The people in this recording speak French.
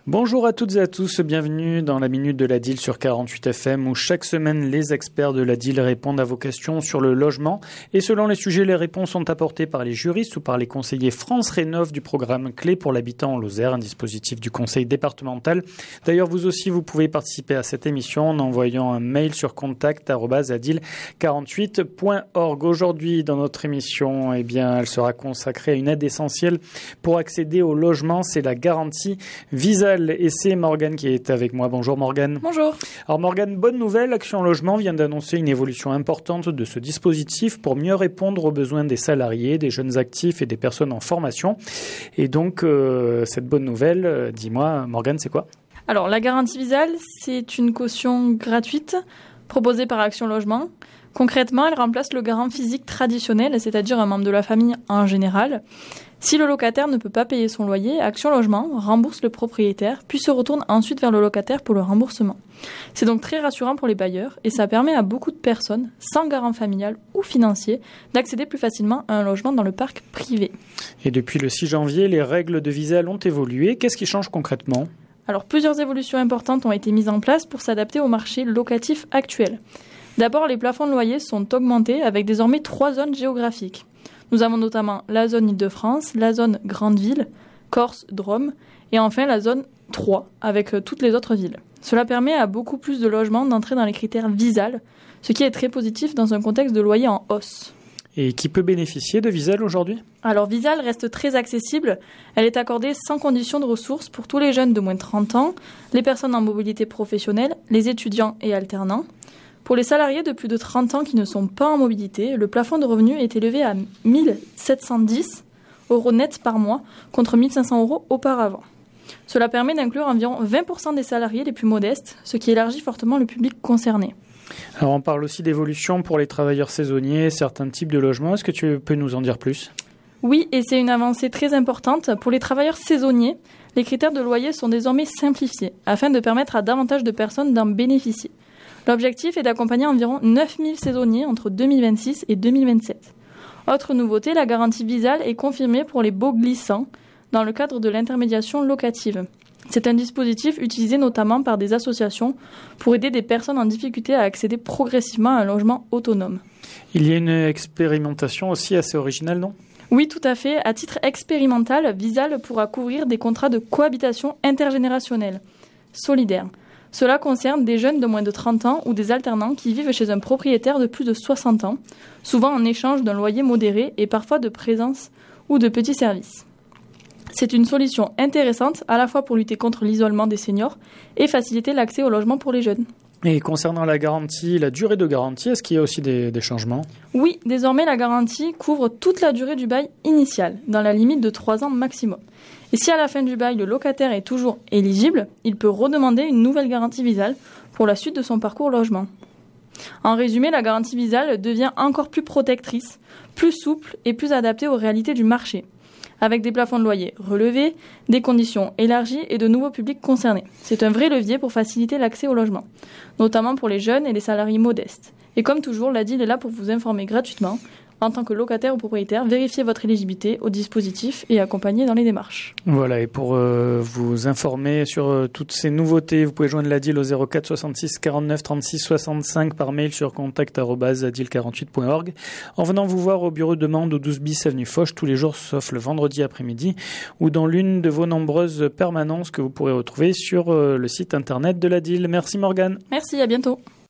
Bonjour à toutes et à tous, bienvenue dans la Minute de la DIL sur 48 FM où chaque semaine les experts de la DIL répondent à vos questions sur le logement et selon les sujets, les réponses sont apportées par les juristes ou par les conseillers France Rénov du programme Clé pour l'habitant en Lozère, un dispositif du conseil départemental. D'ailleurs, vous aussi, vous pouvez participer à cette émission en envoyant un mail sur contact@adil48.org. Aujourd'hui, dans notre émission, elle sera consacrée à une aide essentielle pour accéder au logement, c'est la garantie Visale. Et c'est Morgane qui est avec moi. Bonjour Morgane. Bonjour. Alors Morgane, bonne nouvelle, Action Logement vient d'annoncer une évolution importante de ce dispositif pour mieux répondre aux besoins des salariés, des jeunes actifs et des personnes en formation. Et donc, cette bonne nouvelle, dis-moi Morgane, c'est quoi ? Alors, la garantie Visale, c'est une caution gratuite proposée par Action Logement. Concrètement, elle remplace le garant physique traditionnel, c'est-à-dire un membre de la famille en général. Si le locataire ne peut pas payer son loyer, Action Logement rembourse le propriétaire, puis se retourne ensuite vers le locataire pour le remboursement. C'est donc très rassurant pour les bailleurs et ça permet à beaucoup de personnes, sans garant familial ou financier, d'accéder plus facilement à un logement dans le parc privé. Et depuis le 6 janvier, les règles de Visale ont évolué. Qu'est-ce qui change concrètement ? Alors, plusieurs évolutions importantes ont été mises en place pour s'adapter au marché locatif actuel. D'abord, les plafonds de loyer sont augmentés avec désormais 3 zones géographiques. Nous avons notamment la zone Île-de-France, la zone Grande Ville, Corse, Drôme, et enfin la zone 3, avec toutes les autres villes. Cela permet à beaucoup plus de logements d'entrer dans les critères Visale, ce qui est très positif dans un contexte de loyer en hausse. Et qui peut bénéficier de Visale aujourd'hui ? Alors Visale reste très accessible. Elle est accordée sans condition de ressources pour tous les jeunes de moins de 30 ans, les personnes en mobilité professionnelle, les étudiants et alternants. Pour les salariés de plus de 30 ans qui ne sont pas en mobilité, le plafond de revenus est élevé à 1 710 € net par mois contre 1 500 € auparavant. Cela permet d'inclure environ 20% des salariés les plus modestes, ce qui élargit fortement le public concerné. Alors on parle aussi d'évolution pour les travailleurs saisonniers, certains types de logements. Est-ce que tu peux nous en dire plus ? Oui, et c'est une avancée très importante. Pour les travailleurs saisonniers, les critères de loyer sont désormais simplifiés afin de permettre à davantage de personnes d'en bénéficier. L'objectif est d'accompagner environ 9000 saisonniers entre 2026 et 2027. Autre nouveauté, la garantie Visale est confirmée pour les baux glissants dans le cadre de l'intermédiation locative. C'est un dispositif utilisé notamment par des associations pour aider des personnes en difficulté à accéder progressivement à un logement autonome. Il y a une expérimentation aussi assez originale, non ? Oui, tout à fait. À titre expérimental, Visale pourra couvrir des contrats de cohabitation intergénérationnelle, solidaire. Cela concerne des jeunes de moins de 30 ans ou des alternants qui vivent chez un propriétaire de plus de 60 ans, souvent en échange d'un loyer modéré et parfois de présence ou de petits services. C'est une solution intéressante à la fois pour lutter contre l'isolement des seniors et faciliter l'accès au logement pour les jeunes. Et concernant la garantie, la durée de garantie, est-ce qu'il y a aussi des changements ? Oui, désormais la garantie couvre toute la durée du bail initial, dans la limite de 3 ans maximum. Et si à la fin du bail, le locataire est toujours éligible, il peut redemander une nouvelle garantie Visale pour la suite de son parcours logement. En résumé, la garantie Visale devient encore plus protectrice, plus souple et plus adaptée aux réalités du marché, avec des plafonds de loyer relevés, des conditions élargies et de nouveaux publics concernés. C'est un vrai levier pour faciliter l'accès au logement, notamment pour les jeunes et les salariés modestes. Et comme toujours, la DIL est là pour vous informer gratuitement. En tant que locataire ou propriétaire, vérifiez votre éligibilité au dispositif et accompagnez dans les démarches. Voilà, et pour vous informer sur toutes ces nouveautés, vous pouvez joindre la DIL au 04 66 49 36 65 par mail sur contact@adil48.org. En venant vous voir au bureau de Mende au 12 bis avenue Foch tous les jours sauf le vendredi après-midi ou dans l'une de vos nombreuses permanences que vous pourrez retrouver sur le site internet de la DIL. Merci Morgane. Merci, à bientôt.